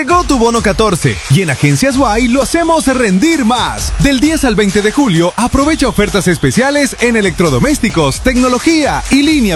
Llegó tu bono 14 y en Agencias Y lo hacemos rendir más. Del 10 al 20 de julio, aprovecha ofertas especiales en electrodomésticos, tecnología y línea